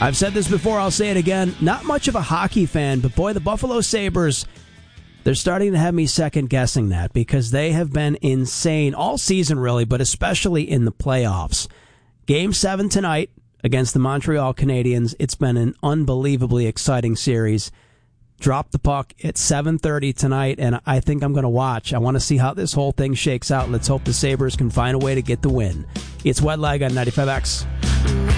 I've said this before, I'll say it again. Not much of a hockey fan, but boy, the Buffalo Sabres, they're starting to have me second-guessing that because they have been insane all season, really, but especially in the playoffs. Game 7 tonight against the Montreal Canadiens. It's been an unbelievably exciting series. Drop the puck at 7:30 tonight, and I think I'm going to watch. I want to see how this whole thing shakes out. Let's hope the Sabres can find a way to get the win. It's Wet Leg on 95X.